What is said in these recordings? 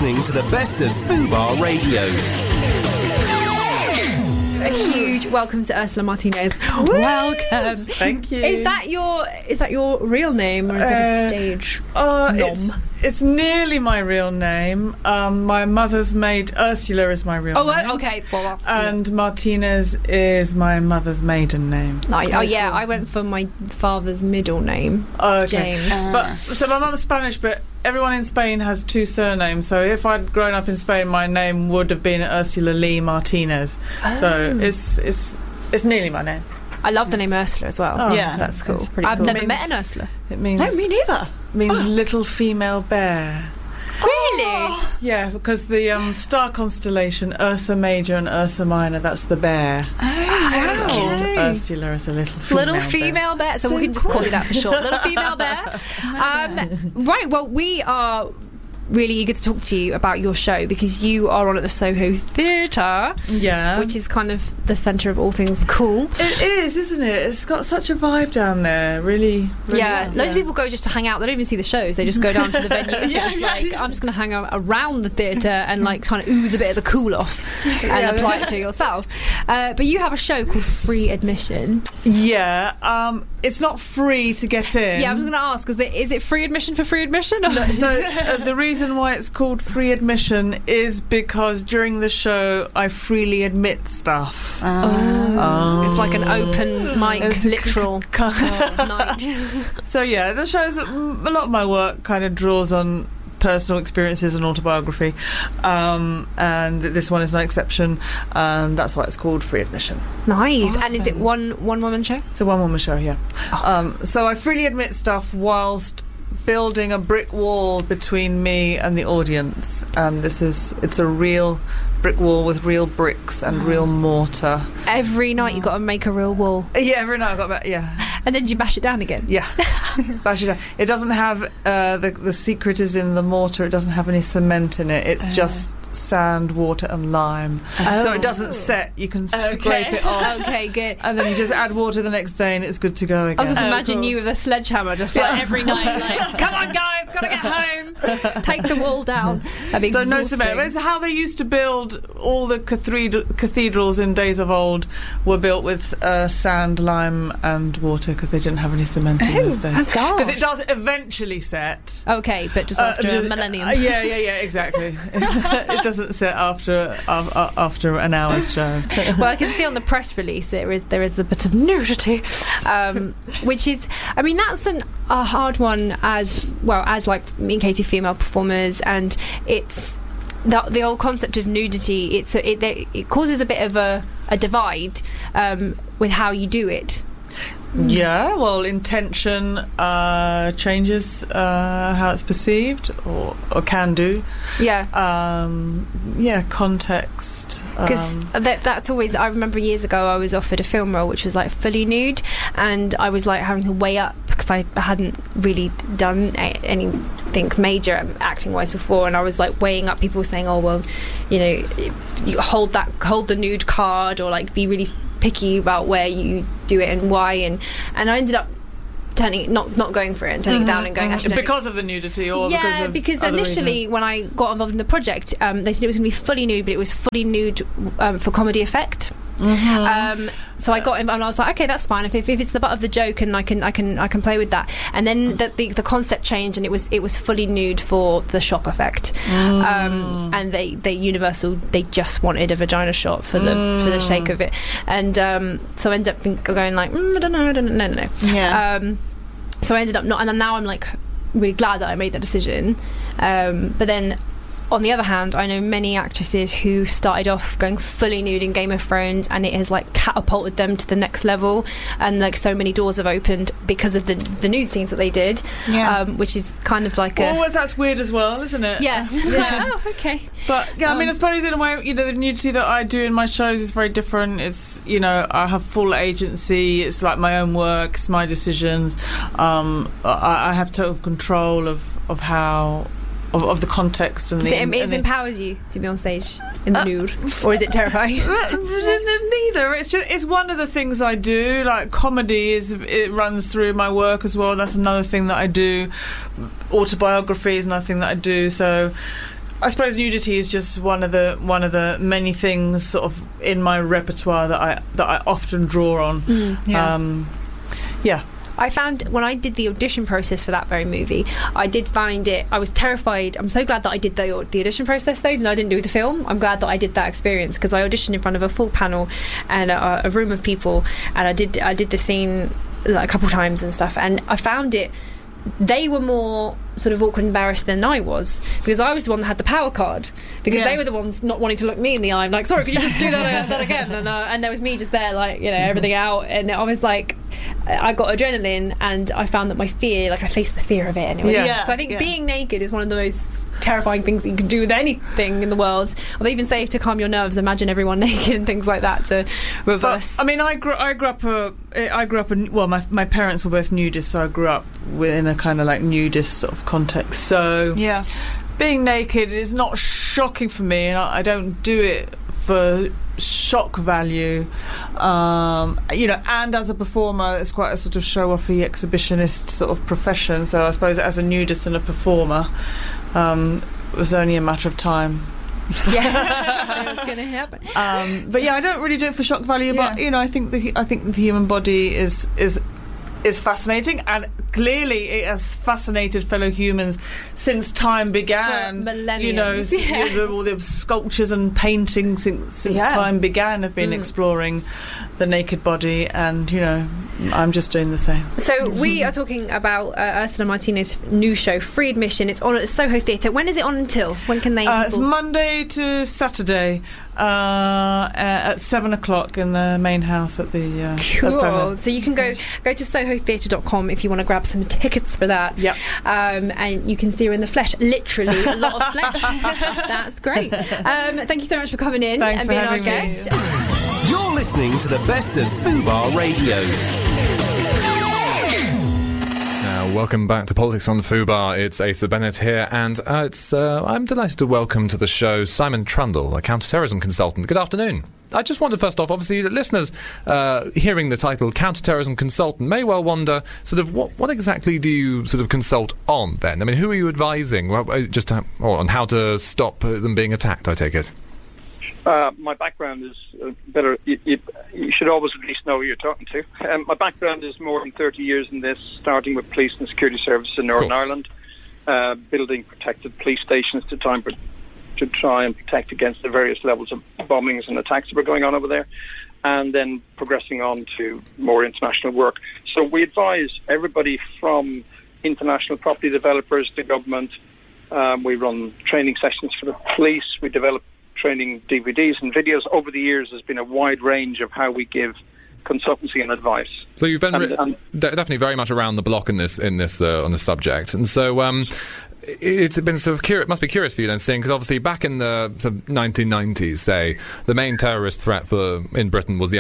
listening to the best of Fubar Radio. A huge welcome to Ursula Martinez. Welcome. Thank you. Is that your real name, or is it a stage nom? It's nearly my real name. My mother's maid Ursula is my real name. Oh, okay. Well, that's, and Martinez is my mother's maiden name. I went for my father's middle name, James. So my mother's Spanish, but everyone in Spain has two surnames. So if I'd grown up in Spain, my name would have been Ursula Lee Martinez. Oh. So it's nearly my name. I love the name Ursula as well. Oh, yeah, that's cool. Pretty I've cool. never met an Ursula. It means no, me neither. Means little female bear. Really? Yeah, because the star constellation Ursa Major and Ursa Minor, that's the bear. Oh, wow. Ursula is a little female bear. So we can just call you that for short. Little female bear. Right. Well, we are really eager to talk to you about your show because you are on at the Soho Theatre, which is kind of the centre of all things cool. It is, isn't it? It's got such a vibe down there, really. Loads of people go just to hang out. They don't even see the shows. They just go down to the venue. I'm just going to hang out around the theatre and like kind of ooze a bit of the cool off and apply it to yourself. But you have a show called Free Admission. Yeah, it's not free to get in. Yeah, I was going to ask, is it free admission for free admission? Or? No, so the reason why it's called Free Admission is because during the show I freely admit stuff. It's like an open mic, literal night. So yeah, the show's a lot of my work kind of draws on personal experiences and autobiography, and this one is no exception, and that's why it's called Free Admission. Nice. Awesome. And is it one woman show? It's a one woman show, yeah. So I freely admit stuff whilst building a brick wall between me and the audience, and it's a real brick wall with real bricks and real mortar. Every night you got to make a real wall. Yeah, every night I got and then you bash it down again. Yeah. Bash it down. It doesn't have the secret is in the mortar. It doesn't have any cement in it. It's just sand, water and lime. So it doesn't set. You can scrape it off. Okay, good. And then you just add water the next day and it's good to go again. I was just imagining you with a sledgehammer just like every night, like, come on guys, gotta get home, take the wall down. So no cement. It's how they used to build all the cathedrals in days of old were built with sand, lime and water because they didn't have any cement in those days. Because it does eventually set. Okay, but just after a millennium. Yeah, exactly. It doesn't set after an hour's show. Well, I can see on the press release there is a bit of nudity, which is, I mean, that's a hard one as like me and Katie, female performers, and it's the whole concept of nudity. It causes a bit of a divide with how you do it. Yeah, well, intention changes how it's perceived, or can do. Yeah. Context. Because that's always. I remember years ago I was offered a film role which was like fully nude, and I was like having to weigh up because I hadn't really done anything major acting wise before, and I was like weighing up people saying, "Oh well, you know, you hold the nude card," or like be really picky about where you do it and why, and I ended up not going for it and turning it down and going actually because of the nudity, or because initially when I got involved in the project, they said it was going to be fully nude, but it was fully nude for comedy effect. So I got him, and I was like, okay, that's fine. If it's the butt of the joke, and I can play with that. And then the concept changed, and it was fully nude for the shock effect. And they Universal, they just wanted a vagina shot for the shake of it, and so I ended up going like, I don't know. Yeah. So I ended up not, and then now I'm like really glad that I made that decision. But then, on the other hand, I know many actresses who started off going fully nude in Game of Thrones, and it has like catapulted them to the next level, and like so many doors have opened because of the nude scenes that they did, which is kind of like that's weird as well, isn't it? Yeah. Oh, okay. But yeah, I mean, I suppose in a way, you know, the nudity that I do in my shows is very different. It's, you know, I have full agency. It's like my own work. It's my decisions. I have total control of how. Of the context and it empowers you to be on stage in the nude, or is it terrifying? Neither. It's one of the things I do. Like comedy it runs through my work as well. That's another thing that I do. Autobiography is another thing that I do. So I suppose nudity is just one of the many things sort of in my repertoire that I often draw on. Yeah. I found when I did the audition process for that very movie, I was terrified. I'm so glad that I did the audition process, though, even though I didn't do the film. I'm glad that I did that experience, because I auditioned in front of a full panel and a room of people, and I did the scene like a couple times and stuff, and I found they were more sort of awkward and embarrassed than I was, because I was the one that had the power card, because they were the ones not wanting to look me in the eye. I'm like, sorry, could you just do that again? And there was me just there, like, everything out, and I was like, I got adrenaline, and I found that my fear, like, I faced the fear of it anyway. So I think being naked is one of the most terrifying things that you can do with anything in the world. Or they even say to calm your nerves, imagine everyone naked and things like that to reverse. But, I mean, I grew up in, well, my parents were both nudists, so I grew up within a kind of like nudist sort of context. So being naked is not shocking for me, and I don't do it for shock value, and as a performer, it's quite a sort of show-offy exhibitionist sort of profession. So I suppose as a nudist and a performer, it was only a matter of time. It was going to happen. But I don't really do it for shock value. But I think the human body is fascinating, and clearly it has fascinated fellow humans since time began. For millenniums. All the sculptures and paintings since time began have been exploring the naked body, and I'm just doing the same. So we are talking about Ursula Martinez's new show, Free Admission. It's on at Soho Theatre. When is it on until? When can they? It's Monday to Saturday at 7:00 in the main house at the Cool. So you can go to sohotheatre.com if you want to grab some tickets for that. Yep. And you can see her in the flesh, literally a lot of flesh. That's great. Thank you so much for coming in and being our guest. You're listening to the best of Fubar Radio. Welcome back to Politics on Fubar. It's Asa Bennett here, and I'm delighted to welcome to the show Simon Trundle, a counter-terrorism consultant. Good afternoon. I just wondered, first off, obviously, that listeners hearing the title counter-terrorism consultant may well wonder sort of what exactly do you sort of consult on then? I mean, who are you advising? Well, on how to stop them being attacked, I take it. My background is better. You should always at least know who you're talking to. My background is more than 30 years in this, starting with police and security services in Northern Ireland, building protected police stations to try and protect against the various levels of bombings and attacks that were going on over there, and then progressing on to more international work. So we advise everybody from international property developers to government. We run training sessions for the police. We develop training DVDs and videos. Over the years, there's been a wide range of how we give consultancy and advice. So you've been definitely very much around the block on this subject, and so it's been sort of curious. It must be curious for you then, seeing, because obviously back in the sort of 1990s, say, the main terrorist threat in Britain was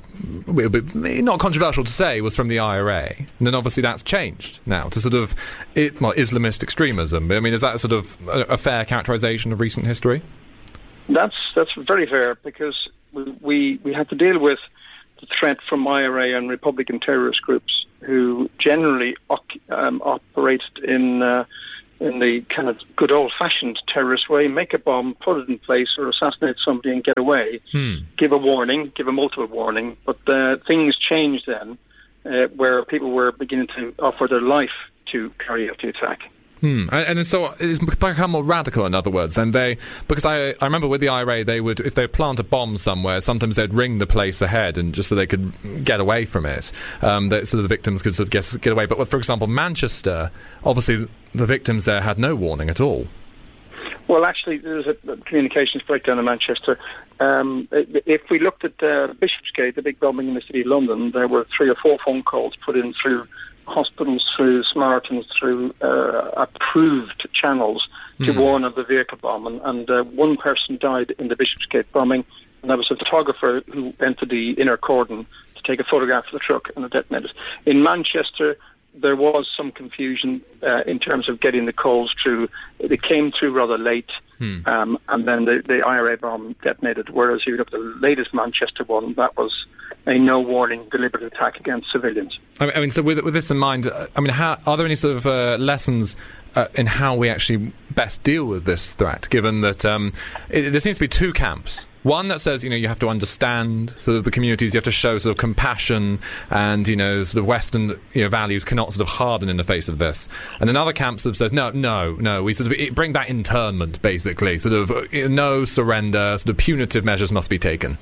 not controversial to say, was from the IRA, and then obviously that's changed now to sort of Islamist extremism. I mean, is that sort of a fair characterisation of recent history? That's very fair, because we had to deal with the threat from IRA and Republican terrorist groups who generally operated in the kind of good old-fashioned terrorist way: make a bomb, put it in place, or assassinate somebody and get away. Give a warning, give a multiple warning. But things changed then, where people were beginning to offer their life to carry out the attack. And so it's become more radical, in other words. And because I remember with the IRA, they would, if they plant a bomb somewhere, sometimes they'd ring the place ahead, and just so they could get away from it, so the victims could sort of get away. But for example, Manchester, obviously the victims there had no warning at all. Well, actually, there's a communications breakdown in Manchester. If we looked at Bishopsgate, the big bombing in the city of London, there were 3 or 4 phone calls put in through hospitals, through Samaritans, through approved channels to warn of the vehicle bomb. And one person died in the Bishopsgate bombing, and that was a photographer who entered the inner cordon to take a photograph of the truck, and it detonated. In Manchester, there was some confusion in terms of getting the calls through. They came through rather late, and then the IRA bomb detonated, whereas you look at the latest Manchester one, that was a no-warning deliberate attack against civilians. I mean, so with this in mind, I mean, are there any sort of lessons in how we actually best deal with this threat, given that there seems to be two camps. One that says, you have to understand sort of the communities, you have to show sort of compassion, and, sort of Western values cannot sort of harden in the face of this. And another camp sort of says, no, we sort of bring back internment, basically. Sort of no surrender, sort of punitive measures must be taken.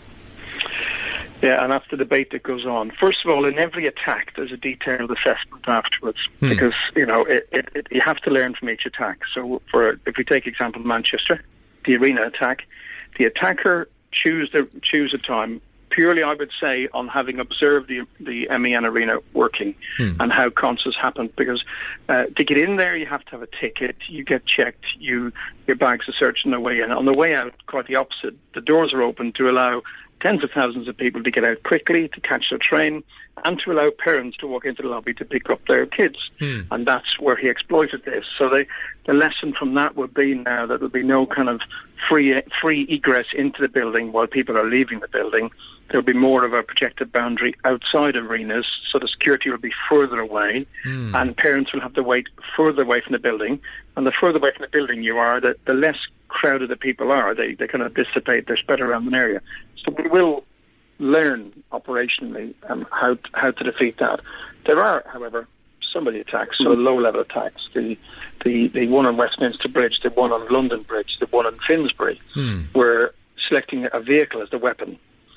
Yeah, and that's the debate that goes on. First of all, in every attack, there's a detailed assessment afterwards, because, you have to learn from each attack. So if we take example Manchester, the arena attack, the attacker choose a time purely, I would say, on having observed the MEN arena working and how concerts happened. Because to get in there, you have to have a ticket. You get checked. Your bags are searched on the way in. On the way out, quite the opposite. The doors are open to allow tens of thousands of people to get out quickly, to catch their train, and to allow parents to walk into the lobby to pick up their kids. And that's where he exploited this. So the lesson from that would be now that there'll be no kind of free egress into the building while people are leaving the building. There'll be more of a projected boundary outside arenas, so the security will be further away, and parents will have to wait further away from the building. And the further away from the building you are, the less crowded the people are. They kind of dissipate, they're spread around an area. So we will learn operationally how to defeat that. There are, however, some of the attacks, so low-level attacks, the one on Westminster Bridge, the one on London Bridge, the one on Finsbury, where selecting a vehicle as the weapon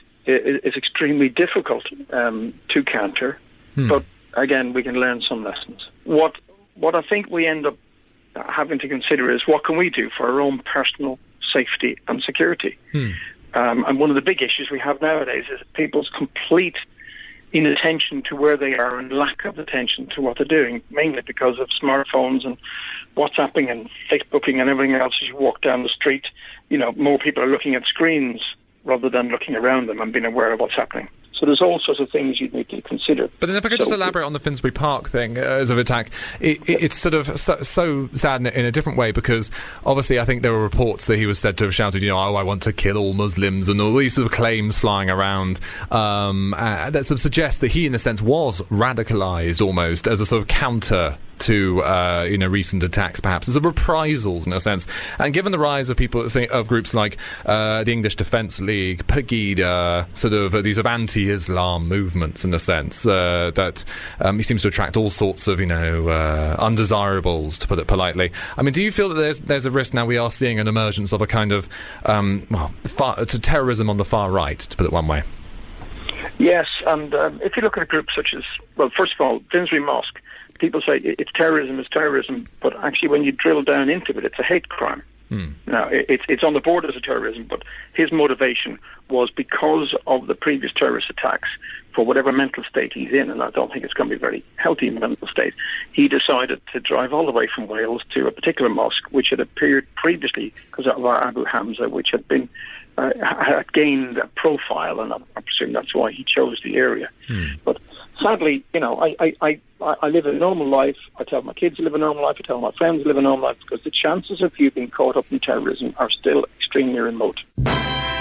is extremely difficult to counter. But again, we can learn some lessons. What I think we end up having to consider is what can we do for our own personal safety and security. And one of the big issues we have nowadays is people's complete inattention to where they are and lack of attention to what they're doing, mainly because of smartphones and WhatsApping and Facebooking and everything else. As you walk down the street, more people are looking at screens rather than looking around them and being aware of what's happening. So there's all sorts of things you'd need to consider. But then if I could just elaborate on the Finsbury Park thing as of attack, it's sort of so sad in a different way, because obviously I think there were reports that he was said to have shouted, I want to kill all Muslims, and all these sort of claims flying around that sort of suggest that he, in a sense, was radicalised almost as a sort of counter to recent attacks, perhaps as a reprisals in a sense. And given the rise of of groups like the English Defence League, Pegida, sort of these anti-Islam movements in a sense, that he seems to attract all sorts of undesirables, to put it politely. I mean, do you feel that there's a risk now we are seeing an emergence of a kind of to terrorism on the far right, to put it one way? Yes, and if you look at a group such as, first of all, Finsbury Mosque, people say it's terrorism, but actually when you drill down into it, it's a hate crime. Now, it's on the borders of terrorism, but his motivation was because of the previous terrorist attacks, for whatever mental state he's in, and I don't think it's going to be a very healthy mental state, he decided to drive all the way from Wales to a particular mosque which had appeared previously, because of Abu Hamza, which had been had gained a profile, and I presume that's why he chose the area. But sadly, I live a normal life. I tell my kids to live a normal life. I tell my friends to live a normal life, because the chances of you being caught up in terrorism are still extremely remote.